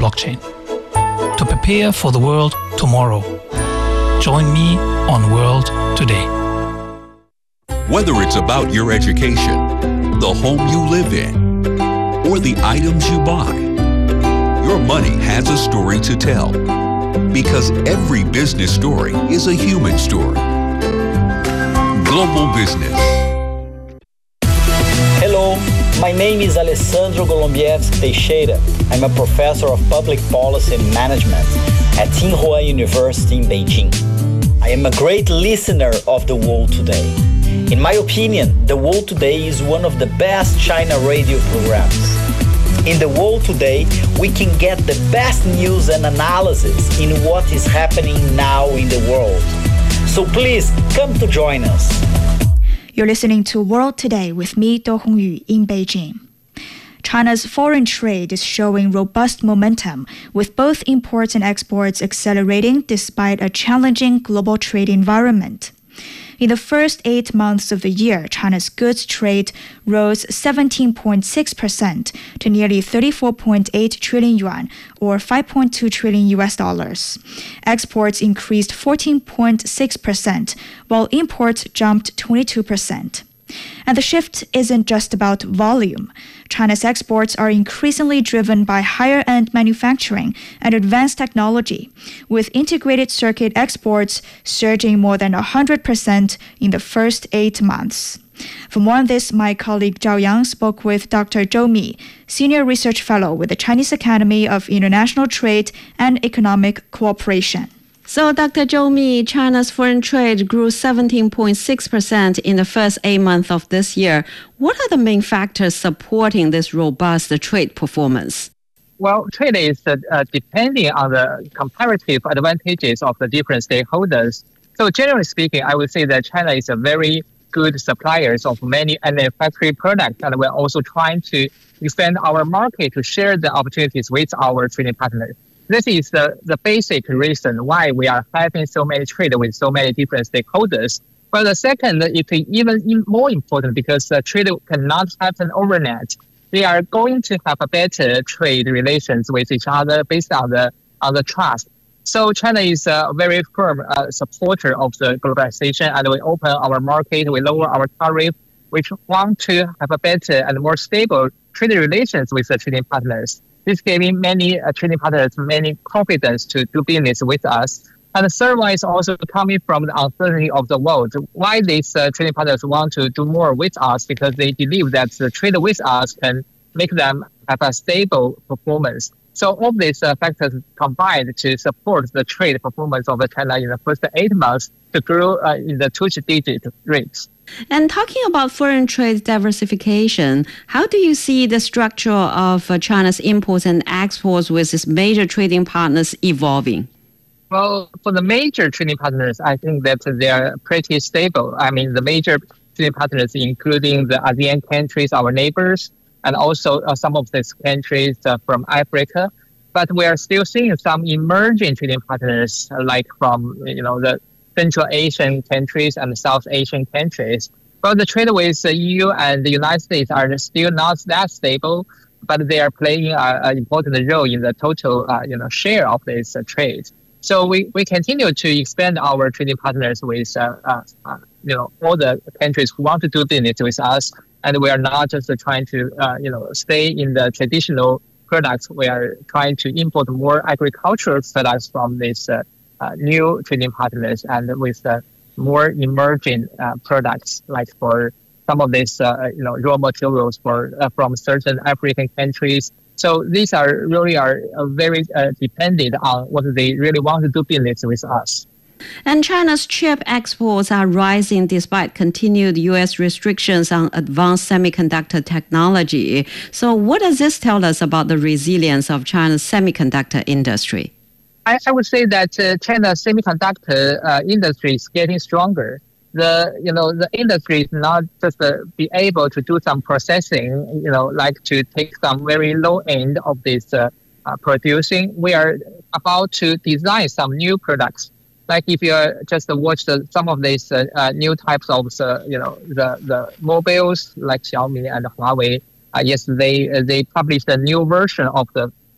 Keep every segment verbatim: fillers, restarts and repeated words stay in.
blockchain to prepare for the world tomorrow. Join me on World Today. Whether it's about your education, the home you live in, or the items you buy, your money has a story to tell. Because every business story is a human story. Global Business. Hello, my name is Alessandro Golombiewski Teixeira. I'm a professor of public policy and management at Tsinghua University in Beijing. I am a great listener of The World Today. In my opinion, The World Today is one of the best China radio programs. In The World Today, we can get the best news and analysis in what is happening now in the world. So please come to join us. You're listening to World Today with me, Do Hongyu, in Beijing. China's foreign trade is showing robust momentum, with both imports and exports accelerating despite a challenging global trade environment. In the first eight months of the year, China's goods trade rose seventeen point six percent to nearly thirty-four point eight trillion yuan, or five point two trillion U S dollars. Exports increased fourteen point six percent, while imports jumped twenty-two percent. And the shift isn't just about volume. China's exports are increasingly driven by higher-end manufacturing and advanced technology, with integrated circuit exports surging more than one hundred percent in the first eight months. For more on this, my colleague Zhao Yang spoke with Doctor Zhou Mi, Senior Research Fellow with the Chinese Academy of International Trade and Economic Cooperation. So, Doctor Zhou Mi, China's foreign trade grew seventeen point six percent in the first eight months of this year. What are the main factors supporting this robust trade performance? Well, trade is uh, depending on the comparative advantages of the different stakeholders. So, generally speaking, I would say that China is a very good supplier of many manufacturing products, and we're also trying to expand our market to share the opportunities with our trading partners. This is the, the basic reason why we are having so many trade with so many different stakeholders. But the second, it's even more important because uh, trade cannot happen overnight. They are going to have a better trade relations with each other based on the on the trust. So China is a very firm uh, supporter of the globalization, and we open our market, we lower our tariff, we want to have a better and more stable trade relations with the trading partners. This giving many uh, trading partners many confidence to do business with us. And the third one is also coming from the uncertainty of the world. Why these uh, trading partners want to do more with us? Because they believe that the trade with us can make them have a stable performance. So all these uh, factors combined to support the trade performance of China in the first eight months to grow uh, in the two-digit rates. And talking about foreign trade diversification, how do you see the structure of uh, China's imports and exports with its major trading partners evolving? Well, for the major trading partners, I think that they are pretty stable. I mean, the major trading partners, including the ASEAN countries, our neighbors, and also uh, some of these countries uh, from Africa. But we are still seeing some emerging trading partners, uh, like from you know the Central Asian countries and South Asian countries. But the trade with the E U and the United States are still not that stable, but they are playing an important role in the total uh, you know share of this uh, trade. So we, we continue to expand our trading partners with uh, uh, uh, you know all the countries who want to do business with us, and we are not just trying to uh, you know stay in the traditional products. We are trying to import more agricultural products from these uh, uh, new trading partners, and with uh, more emerging uh, products, like for some of these uh, you know raw materials for uh, from certain African countries. So these are really are uh, very uh, dependent on what they really want to do business with us. And China's chip exports are rising despite continued U S restrictions on advanced semiconductor technology. So what does this tell us about the resilience of China's semiconductor industry? I, I would say that uh, China's semiconductor uh, industry is getting stronger. The you know the industry is not just uh, be able to do some processing, you know, like to take some very low end of this uh, uh, producing. We are about to design some new products. Like if you just watch the, some of these uh, uh, new types of uh, you know the the mobiles like Xiaomi and Huawei. Uh, yes, they uh, they published a new version of the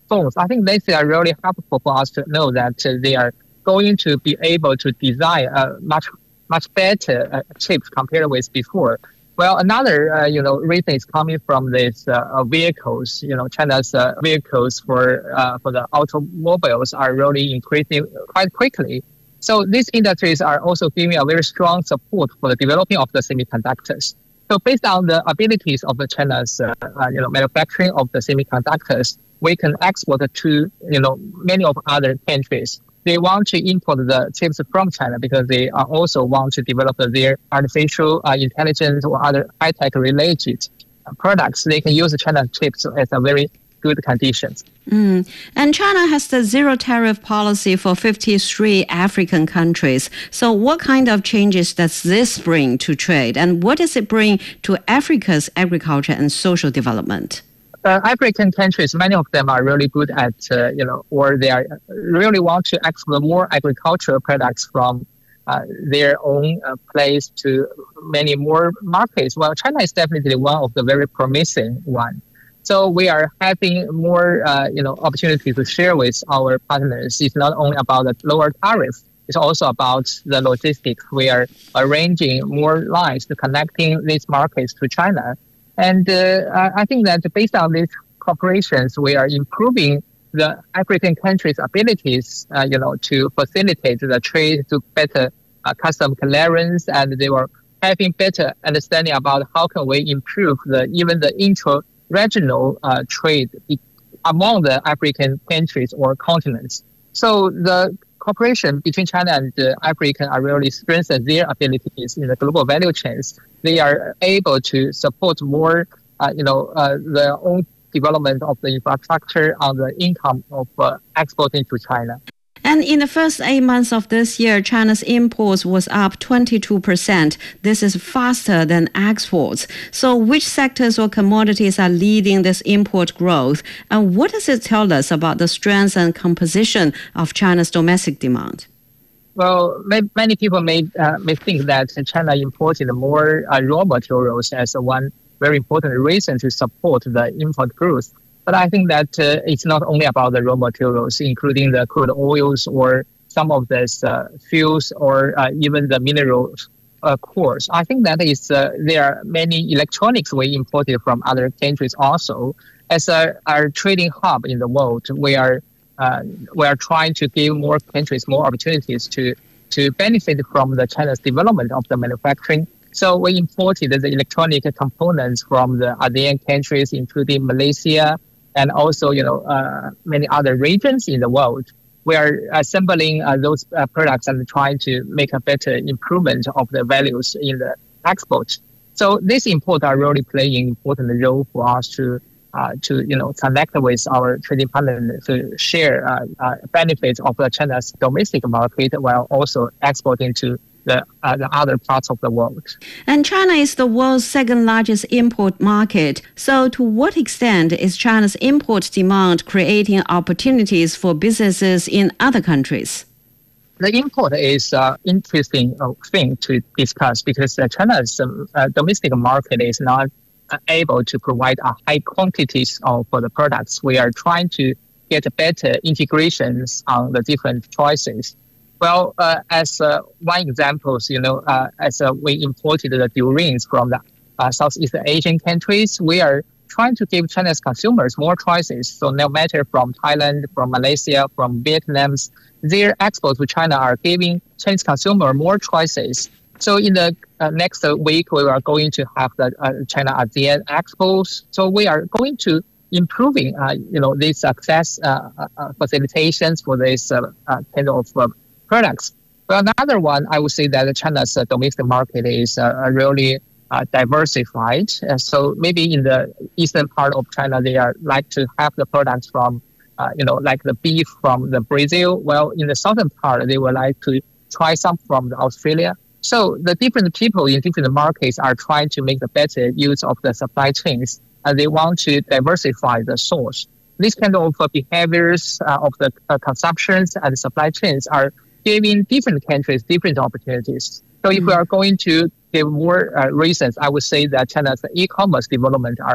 phones. I think this are really helpful for us to know that uh, they are going to be able to design a much much better uh, chips compared with before. Well, another uh, you know reason is coming from these uh, vehicles. You know, China's uh, vehicles for uh, for the automobiles are really increasing quite quickly. So these industries are also giving a very strong support for the developing of the semiconductors. So based on the abilities of the China's uh, uh, you know manufacturing of the semiconductors, we can export to you know many of other countries. They want to import the chips from China because they are also want to develop their artificial uh, intelligence or other high-tech related uh, products. They can use China chips as a very good conditions. Mm. And China has the zero tariff policy for fifty-three African countries. So what kind of changes does this bring to trade? And what does it bring to Africa's agriculture and social development? Uh, African countries, many of them are really good at, uh, you know, or they are really want to export more agricultural products from uh, their own uh, place to many more markets. Well, China is definitely one of the very promising one. So we are having more, uh, you know, opportunity to share with our partners. It's not only about the lower tariff. It's also about the logistics. We are arranging more lines to connecting these markets to China. And uh, I think that based on these cooperations, we are improving the African countries' abilities, uh, you know, to facilitate the trade, to better uh, custom clearance, and they were having better understanding about how can we improve the even the intra-regional uh, trade among the African countries or continents. So the cooperation between China and uh, Africa are really strengthen their abilities in the global value chains. They are able to support more, uh, you know, uh, their own development of the infrastructure on the income of uh, exporting to China. And in the first eight months of this year, China's imports was up twenty-two percent. This is faster than exports. So which sectors or commodities are leading this import growth? And what does it tell us about the strength and composition of China's domestic demand? Well, many people may uh, may think that China imported more uh, raw materials as one very important reason to support the import growth. But I think that uh, it's not only about the raw materials, including the crude oils or some of these uh, fuels or uh, even the mineral uh, cores. I think that is uh, there are many electronics we imported from other countries also. As a, our trading hub in the world, we are uh, we are trying to give more countries more opportunities to to benefit from the China's development of the manufacturing. So we imported the electronic components from the ASEAN countries, including Malaysia, and also, you know, uh, many other regions in the world. We are assembling uh, those uh, products and trying to make a better improvement of the values in the export. So these imports are really playing an important role for us to, uh, to you know, connect with our trading partners to share uh, uh, benefits of the China's domestic market while also exporting to The, uh, the other parts of the world. And China is the world's second largest import market. So to what extent is China's import demand creating opportunities for businesses in other countries? The import is an uh, interesting uh, thing to discuss because uh, China's um, uh, domestic market is not uh, able to provide a high quantities of for the products. We are trying to get better integrations on the different choices. Well, uh, as uh, one example, you know, uh, as uh, we imported the durians from the uh, Southeast Asian countries, we are trying to give China's consumers more choices. So no matter from Thailand, from Malaysia, from Vietnam, their exports to China are giving Chinese consumer more choices. So in the uh, next week, we are going to have the uh, China ASEAN Expos. So we are going to improving, uh, you know, these access uh, uh, facilitations for this uh, uh, kind of uh, products. Well, another one, I would say that China's uh, domestic market is uh, really uh, diversified. Uh, so maybe in the eastern part of China, they are like to have the products from, uh, you know, like the beef from the Brazil. Well, in the southern part, they would like to try some from the Australia. So the different people in different markets are trying to make the better use of the supply chains, and they want to diversify the source. These kind of uh, behaviors uh, of the uh, consumptions and supply chains are giving different countries different opportunities. So if we are going to give more uh, reasons, I would say that China's e-commerce development are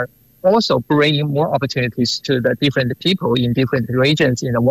also bring more opportunities to the different people in different regions in the world.